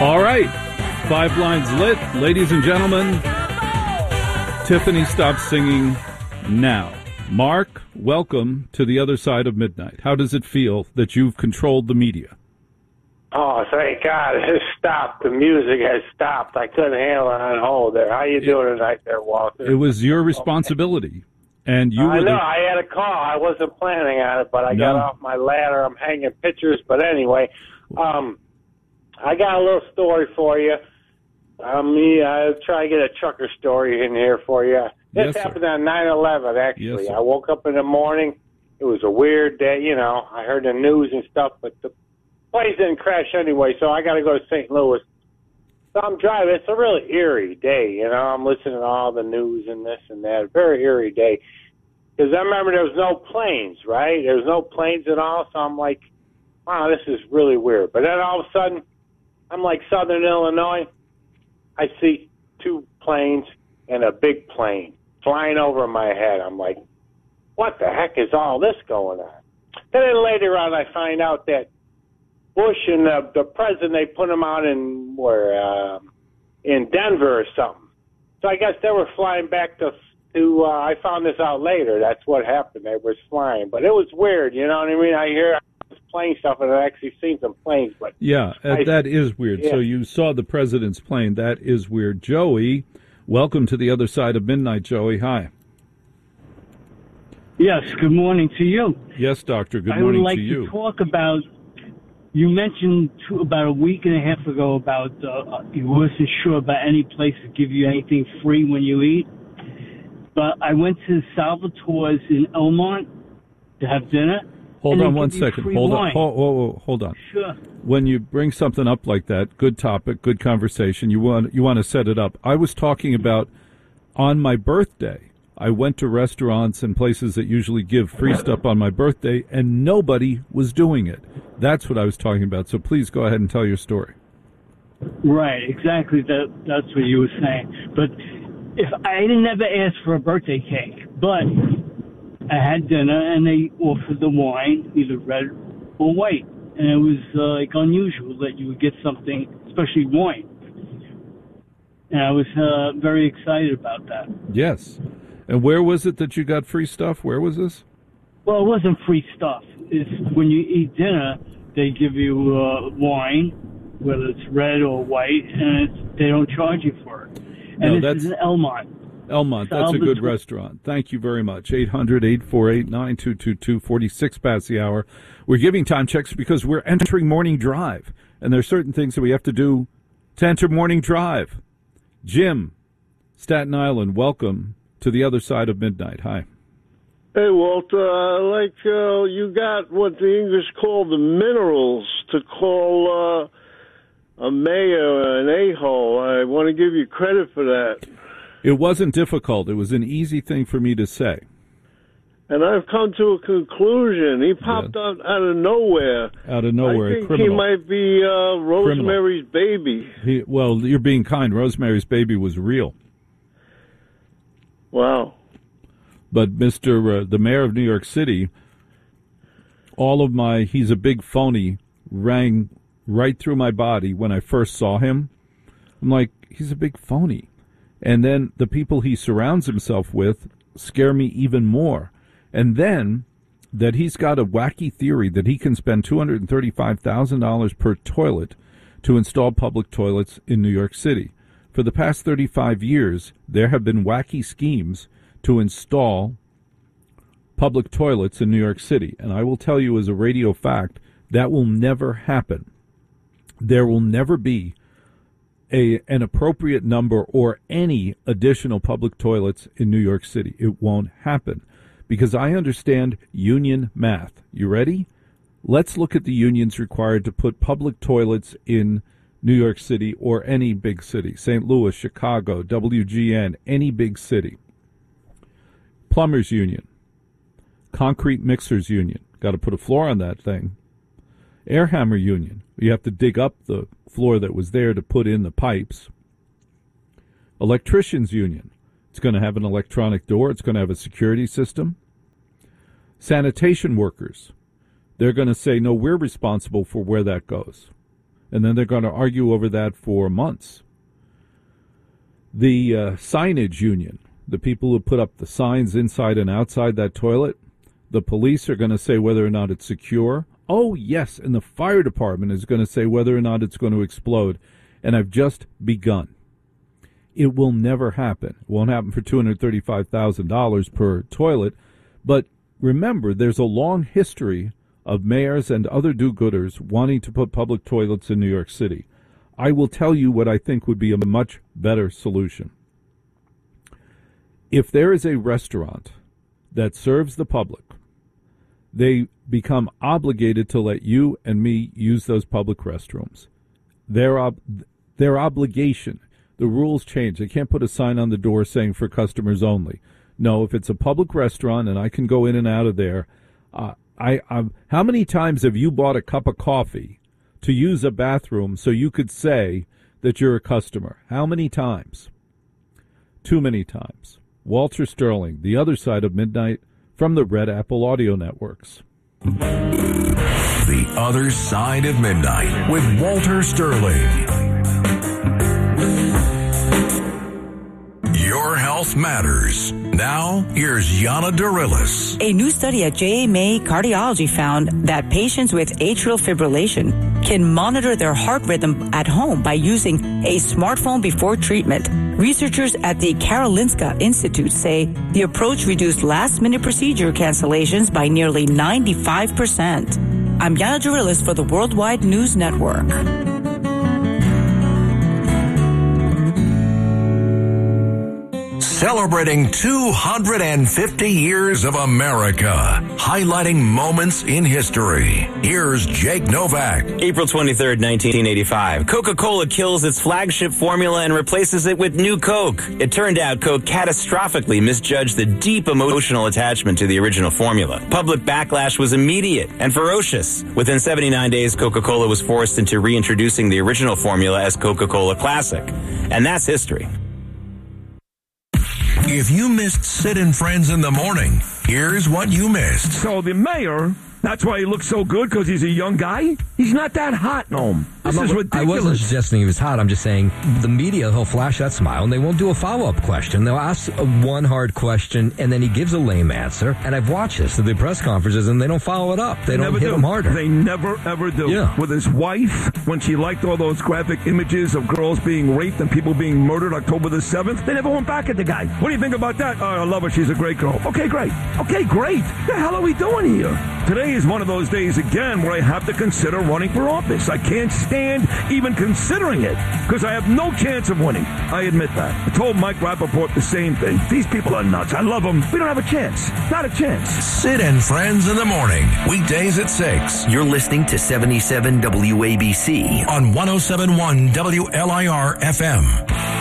All right. 5 lines lit. Ladies and gentlemen, Tiffany stops singing now. Mark, welcome to the other side of midnight. How does it feel that you've controlled the media? Oh, thank God. It has stopped. The music has stopped. I couldn't handle it on hold there. How you doing tonight there, Walter? It was your responsibility. And you I were know. I had a call. I wasn't planning on it, but I got off my ladder. I'm hanging pictures. But anyway, I got a little story for you. I'll try to get a trucker story in here for you. This happened on 9/11, actually. Yes, I woke up in the morning. It was a weird day, you know. I heard the news and stuff, but the plane didn't crash anyway, so I got to go to St. Louis. So I'm driving. It's a really eerie day, you know. I'm listening to all the news and this and that. Very eerie day. Because I remember there was no planes, right? There was no planes at all, so I'm like, wow, this is really weird. But then all of a sudden, I'm like Southern Illinois. I see 2 planes and a big plane flying over my head. I'm like, what the heck is all this going on? Then later on, I find out that Bush and the president, they put them out in Denver or something. So I guess they were flying back to I found this out later. That's what happened. They were flying. But it was weird, you know what I mean? I hear plane stuff, and I've actually seen some planes. But yeah, that is weird. Yeah. So you saw the president's plane. That is weird. Joey, welcome to the other side of midnight, Joey. Hi. Yes, good morning to you. Yes, doctor, good morning to you. I would like to talk about, you mentioned about a week and a half ago about you wasn't sure about any place to give you anything free when you eat. But I went to Salvatore's in Elmont to have dinner. Hold on one second. Hold on. Sure. When you bring something up like that, good topic, good conversation, you want to set it up. I was talking about on my birthday, I went to restaurants and places that usually give free stuff on my birthday, and nobody was doing it. That's what I was talking about. So please go ahead and tell your story. Right, exactly. That's what you were saying. But if I didn't ever ask for a birthday cake, but I had dinner and they offered the wine, either red or white. And it was like unusual that you would get something, especially wine. And I was very excited about that. Yes. And where was it that you got free stuff? Where was this? Well, it wasn't free stuff. It's when you eat dinner, they give you wine, whether it's red or white, and they don't charge you for it. And this is in Elmont. Elmont, that's a good restaurant. Thank you very much. 800-848-9222, 46 past the hour. We're giving time checks because we're entering morning drive, and there are certain things that we have to do to enter morning drive. Jim, Staten Island, welcome to the other side of midnight. Hi. Hey, Walter, you got what the English call the minerals to call a mayor an a-hole. I want to give you credit for that. It wasn't difficult. It was an easy thing for me to say. And I've come to a conclusion. He popped out of nowhere. Out of nowhere, I think he might be Rosemary's Baby. Well, you're being kind. Rosemary's Baby was real. Wow. But the mayor of New York City, he's a big phony, rang right through my body when I first saw him. I'm like, he's a big phony. And then the people he surrounds himself with scare me even more. And then that he's got a wacky theory that he can spend $235,000 per toilet to install public toilets in New York City. For the past 35 years, there have been wacky schemes to install public toilets in New York City. And I will tell you as a radio fact, that will never happen. There will never be an appropriate number or any additional public toilets in New York City. It won't happen because I understand union math. You ready? Let's look at the unions required to put public toilets in New York City or any big city. St. Louis, Chicago, WGN, any big city. Plumbers Union. Concrete Mixers Union. Got to put a floor on that thing. Air Hammer Union. You have to dig up the floor that was there to put in the pipes. Electricians Union. It's going to have an electronic door. It's going to have a security system. Sanitation workers. They're going to say, no, we're responsible for where that goes. And then they're going to argue over that for months. The signage union, the people who put up the signs inside and outside that toilet, the police are going to say whether or not it's secure. Oh, yes, and the fire department is going to say whether or not it's going to explode. And I've just begun. It will never happen. It won't happen for $235,000 per toilet. But remember, there's a long history of mayors and other do-gooders wanting to put public toilets in New York City. I will tell you what I think would be a much better solution. If there is a restaurant that serves the public, they become obligated to let you and me use those public restrooms. Their obligation. The rules change. They can't put a sign on the door saying for customers only. No, if it's a public restaurant and I can go in and out of there, how many times have you bought a cup of coffee to use a bathroom so you could say that you're a customer? How many times? Too many times. Walter Sterling, The Other Side of Midnight, from the Red Apple Audio Networks. The Other Side of Midnight with Walter Sterling. Your health matters. Now, here's Yana Darilis. A new study at JMA Cardiology found that patients with atrial fibrillation can monitor their heart rhythm at home by using a smartphone before treatment. Researchers at the Karolinska Institute say the approach reduced last-minute procedure cancellations by nearly 95%. I'm Yana Darilis for the Worldwide News Network. Celebrating 250 years of America, highlighting moments in history. Here's Jake Novak. April 23rd, 1985. Coca-Cola kills its flagship formula and replaces it with New Coke. It turned out Coke catastrophically misjudged the deep emotional attachment to the original formula. Public backlash was immediate and ferocious. Within 79 days, Coca-Cola was forced into reintroducing the original formula as Coca-Cola Classic. And that's history. If you missed Sid and Friends in the morning, here's what you missed. So the mayor, that's why he looks so good, because he's a young guy? He's not that hot, Noam. This is ridiculous. I wasn't suggesting he was hot. I'm just saying the media, he'll flash that smile, and they won't do a follow-up question. They'll ask one hard question, and then he gives a lame answer. And I've watched this at the press conferences, and they don't follow it up. They don't hit him harder. They never, ever do. Yeah. With his wife, when she liked all those graphic images of girls being raped and people being murdered October the 7th, they never went back at the guy. What do you think about that? Oh, I love her. She's a great girl. Okay, great. Okay, great. What the hell are we doing here? Today is one of those days again where I have to consider running for office. I can't stand even considering it because I have no chance of winning. I admit that. I told Mike Rappaport the same thing. These people are nuts. I love them. We don't have a chance. Not a chance. Sid and Friends in the morning, weekdays at 6. You're listening to 77 WABC on 107.1 WLIR FM.